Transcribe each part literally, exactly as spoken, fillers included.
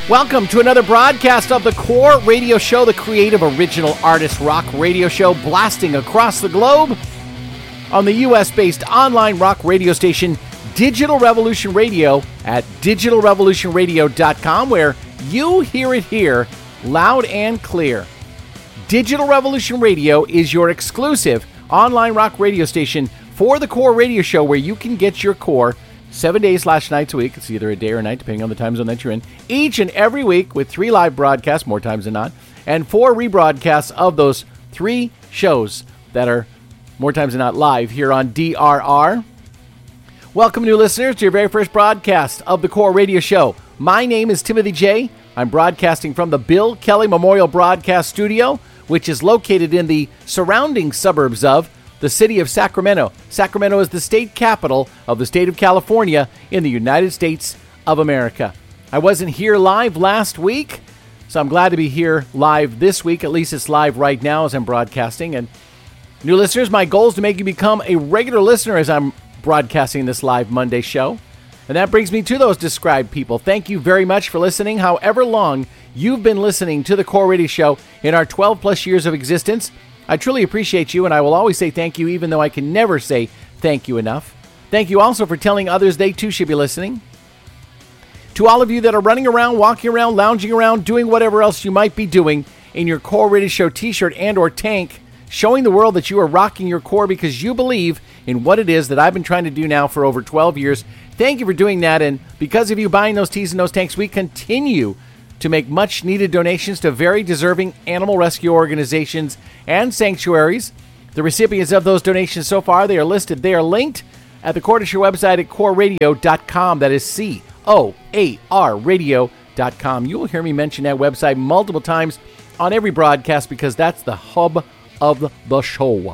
Welcome to another broadcast of the Core Radio Show, the creative original artist rock radio show blasting across the globe on the U S-based online rock radio station Digital Revolution Radio at digital revolution radio dot com, where you hear it here loud and clear. Digital Revolution Radio is your exclusive online rock radio station for the Core Radio Show, where you can get your core seven days slash nights a week. It's either a day or a night, depending on the time zone that you're in, each and every week, with three live broadcasts, more times than not, and four rebroadcasts of those three shows that are more times than not live here on D R R. Welcome, new listeners, to your very first broadcast of the Core Radio Show. My name is Timothy J. I'm broadcasting from the Bill Kelly Memorial Broadcast Studio, which is located in the surrounding suburbs of the city of Sacramento. Sacramento is the state capital of the state of California in the United States of America. I wasn't here live last week, so I'm glad to be here live this week. At least it's live right now as I'm broadcasting. And new listeners, my goal is to make you become a regular listener as I'm broadcasting this live Monday show. And that brings me to those described people. Thank you very much for listening, however long you've been listening to the Core Radio Show in our twelve plus years of existence. I truly appreciate you, and I will always say thank you, even though I can never say thank you enough. Thank you also for telling others they too should be listening. To all of you that are running around, walking around, lounging around, doing whatever else you might be doing in your Core Radio Show t-shirt and or tank, showing the world that you are rocking your core because you believe in what it is that I've been trying to do now for over twelve years. Thank you for doing that, and because of you buying those tees and those tanks, we continue to make much-needed donations to very deserving animal rescue organizations and sanctuaries. The recipients of those donations so far, they are listed. They are linked at the Core Show website at core radio dot com. That is C O A R radio dot com. You will hear me mention that website multiple times on every broadcast because that's the hub of the show.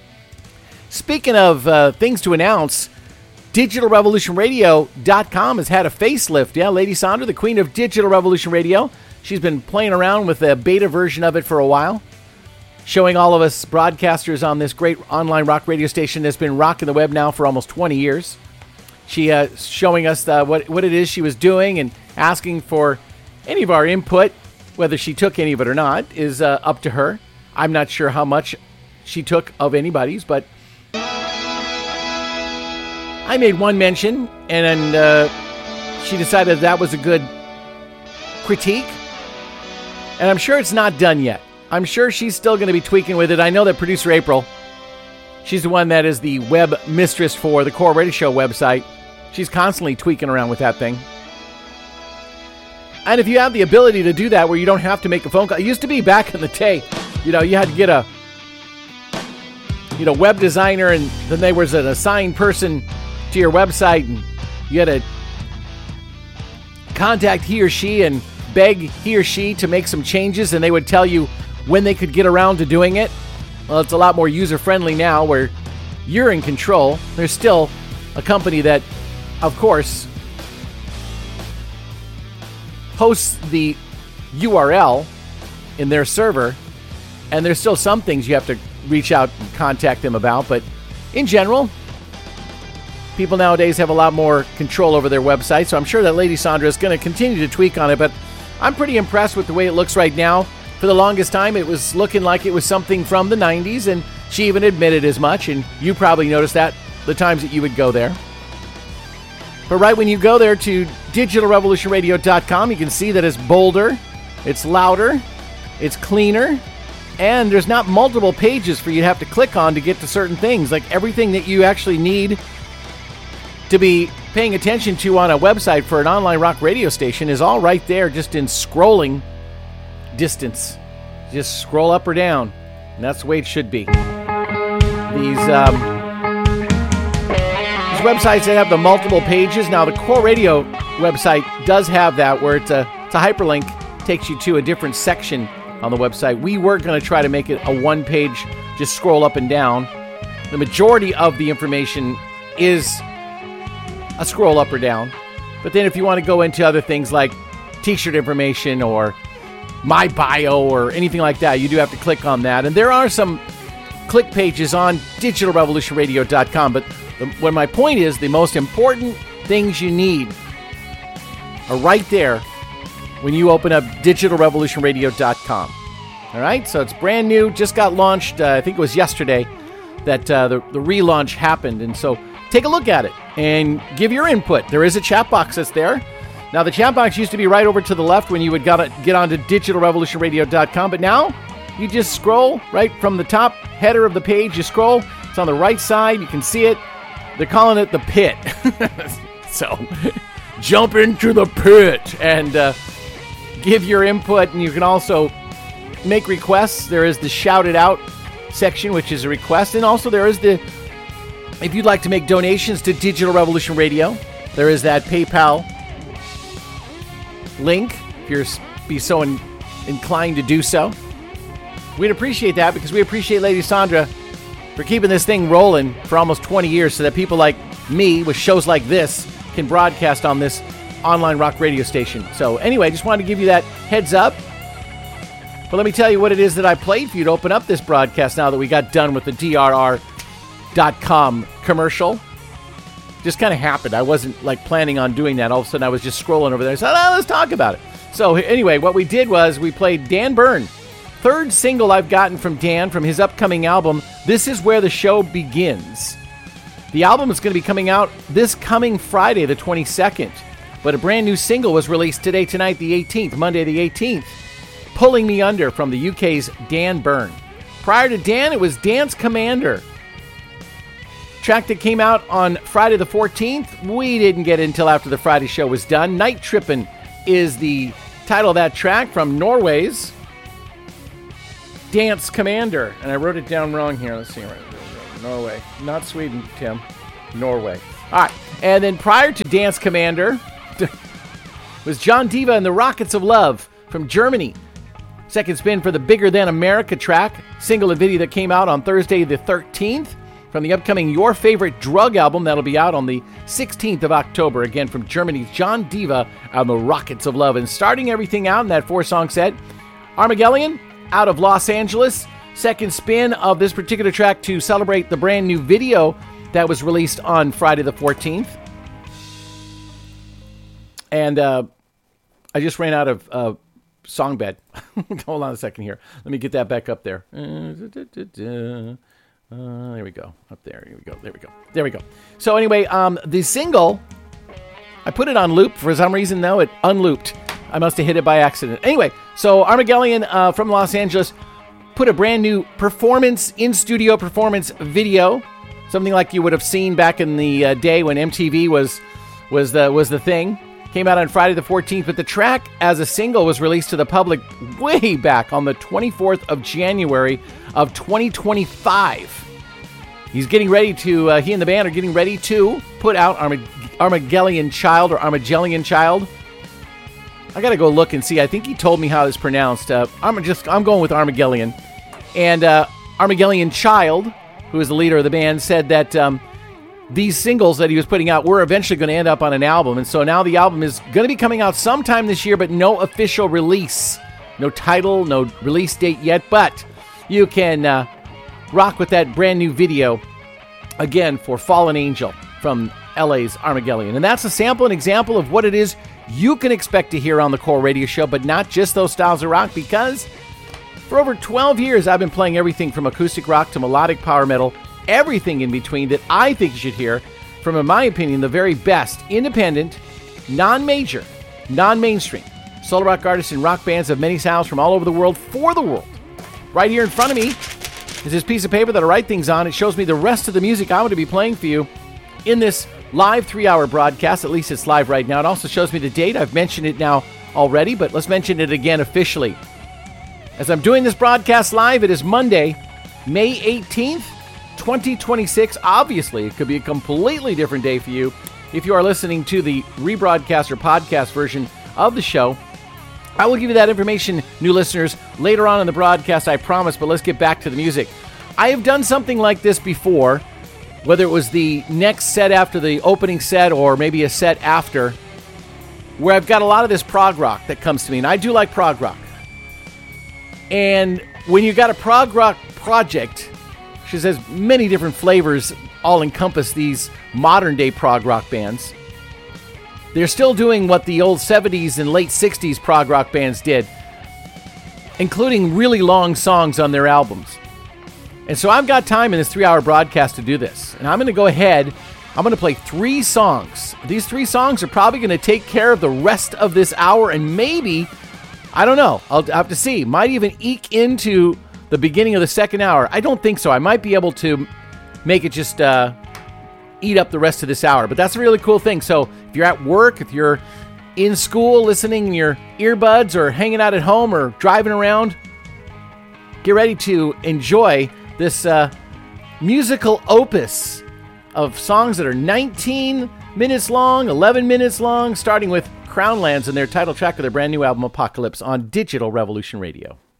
Speaking of uh, things to announce, digital revolution radio dot com has had a facelift. Yeah, Lady Sandra, the queen of Digital Revolution Radio. She's been playing around with a beta version of it for a while, showing all of us broadcasters on this great online rock radio station that's been rocking the web now for almost twenty years. She uh, showing us uh, what, what it is she was doing and asking for any of our input. Whether she took any of it or not is uh, up to her. I'm not sure how much she took of anybody's, but I made one mention, and then uh, she decided that was a good critique. And I'm sure it's not done yet. I'm sure she's still going to be tweaking with it. I know that producer April, she's the one that is the web mistress for the Core Radio Show website. She's constantly tweaking around with that thing. And if you have the ability to do that where you don't have to make a phone call, it used to be back in the day, you know, you had to get a, you know, web designer, and then there was an assigned person to your website, and you had to contact he or she and beg he or she to make some changes, and they would tell you when they could get around to doing it. Well, it's a lot more user-friendly now where you're in control. There's still a company that, of course, hosts the U R L in their server, and there's still some things you have to reach out and contact them about, but in general, people nowadays have a lot more control over their website, so I'm sure that Lady Sandra is going to continue to tweak on it, but I'm pretty impressed with the way it looks right now. For the longest time, it was looking like it was something from the nineties, and she even admitted as much, and you probably noticed that the times that you would go there. But right when you go there to digital revolution radio dot com, you can see that it's bolder, it's louder, it's cleaner, and there's not multiple pages for you to have to click on to get to certain things. Like everything that you actually need to be paying attention to on a website for an online rock radio station is all right there, just in scrolling distance. Just scroll up or down, and that's the way it should be. These um, these websites that have the multiple pages. Now, the Core Radio website does have that, where it's a it's a hyperlink, takes you to a different section on the website. We were going to try to make it a one-page, just scroll up and down. The majority of the information is a scroll up or down. But then if you want to go into other things like t-shirt information or my bio or anything like that, you do have to click on that. And there are some click pages on digital revolution radio dot com. But the, what my point is, the most important things you need are right there when you open up digital revolution radio dot com. All right, so it's brand new, just got launched, uh, I think it was yesterday that uh, the, the relaunch happened. And so take a look at it and give your input. There is a chat box that's there. Now, the chat box used to be right over to the left when you would gotta get onto digital revolution radio dot com, but now you just scroll right from the top header of the page. You scroll, it's on the right side, you can see it. They're calling it the pit. So jump into the pit and uh, give your input, and you can also make requests. There is the shout it out section, which is a request, and also there is the, if you'd like to make donations to Digital Revolution Radio, there is that PayPal link if you're be so in, inclined to do so. We'd appreciate that, because we appreciate Lady Sandra for keeping this thing rolling for almost twenty years, so that people like me with shows like this can broadcast on this online rock radio station. So anyway, just wanted to give you that heads up. But let me tell you what it is that I played for you to open up this broadcast now that we got done with the D R R dot com commercial. Just kind of happened. I wasn't like planning on doing that. All of a sudden I was just scrolling over there and said, oh, let's talk about it. So anyway, what we did was we played Dan Byrne. Third single I've gotten from Dan from his upcoming album, This Is Where the Show Begins. The album is going to be coming out this coming Friday, the twenty-second. But a brand new single was released today, tonight, the eighteenth, Monday the eighteenth. Pulling Me Under from the U K's Dan Byrne. Prior to Dan, it was Dance Commander. Track that came out on Friday the fourteenth. We didn't get it until after the Friday show was done. Night Trippin' is the title of that track from Norway's Dance Commander. And I wrote it down wrong here. Let's see. Norway. Not Sweden, Tim. Norway. All right. And then prior to Dance Commander was John Diva and the Rockets of Love from Germany. Second spin for the Bigger Than America track, single and video that came out on Thursday the thirteenth from the upcoming Your Favorite Drug album that'll be out on the sixteenth of October. Again, from Germany's John Diva and the Rockets of Love. And starting everything out in that four-song set, Armageddon out of Los Angeles. Second spin of this particular track to celebrate the brand new video that was released on Friday the fourteenth. And uh, I just ran out of uh, song bed. Hold on a second here. Let me get that back up there. Uh, da, da, da, uh, there we go. Up there. Here we go. There we go. There we go. So anyway, um, the single, I put it on loop. For some reason, though, it unlooped. I must have hit it by accident. Anyway, so Armageddon uh, from Los Angeles put a brand new performance, in-studio performance video. Something like you would have seen back in the uh, day when M T V was was the was the thing. Came out on Friday the fourteenth, but the track as a single was released to the public way back on the twenty-fourth of January of twenty twenty-five. He's getting ready to, uh, he and the band are getting ready to put out Armag- Armageddon Child or Armageddon Child. I gotta go look and see. I think he told me how it's pronounced. Uh, I'm just, I'm going with Armageddon. And uh, Armageddon Child, who is the leader of the band, said that um, these singles that he was putting out were eventually going to end up on an album. And so now the album is going to be coming out sometime this year, but no official release. No title, no release date yet, but you can uh, rock with that brand new video, again, for Fallen Angel from L A's Armageddon. And that's a sample, an example of what it is you can expect to hear on the Core Radio Show, but not just those styles of rock, because for over twelve years, I've been playing everything from acoustic rock to melodic power metal, everything in between that I think you should hear from, in my opinion, the very best independent, non-major, non-mainstream solo rock artists and rock bands of many styles from all over the world for the world. Right here in front of me is this piece of paper that I write things on. It shows me the rest of the music I'm going to be playing for you in this live three-hour broadcast. At least it's live right now. It also shows me the date. I've mentioned it now already, but let's mention it again officially. As I'm doing this broadcast live, it is Monday, May eighteenth, twenty twenty-six. Obviously, it could be a completely different day for you if you are listening to the rebroadcast or podcast version of the show. I will give you that information, new listeners, later on in the broadcast, I promise, but let's get back to the music. I have done something like this before, whether it was the next set after the opening set or maybe a set after, where I've got a lot of this prog rock that comes to me, and I do like prog rock. And when you've got a prog rock project, which has many different flavors, all encompass these modern-day prog rock bands, they're still doing what the old seventies and late sixties prog rock bands did, including really long songs on their albums. And so I've got time in this three-hour broadcast to do this. And I'm going to go ahead, I'm going to play three songs. These three songs are probably going to take care of the rest of this hour, and maybe, I don't know, I'll have to see. Might even eke into the beginning of the second hour. I don't think so. I might be able to make it just uh, eat up the rest of this hour. But that's a really cool thing. So if you're at work, if you're in school listening in your earbuds or hanging out at home or driving around, get ready to enjoy this uh, musical opus of songs that are nineteen minutes long, eleven minutes long, starting with Crownlands and their title track of their brand new album Apocalypse on Digital Revolution Radio.